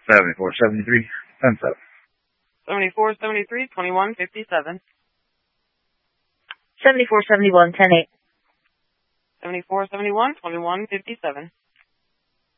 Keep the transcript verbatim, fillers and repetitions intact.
seventy-four seventy-three, ten seven. seventy-four seventy-three, twenty-one fifty-seven. seventy-four seventy-one, ten eight. seventy-four seventy-one, twenty-one fifty-seven.